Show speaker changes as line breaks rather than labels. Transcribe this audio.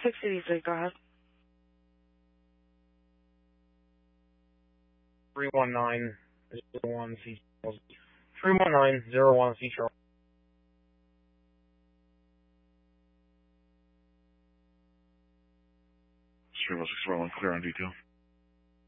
683, go ahead.
31901 C. 31901 C. Charles.
Stream 641, clear on detail.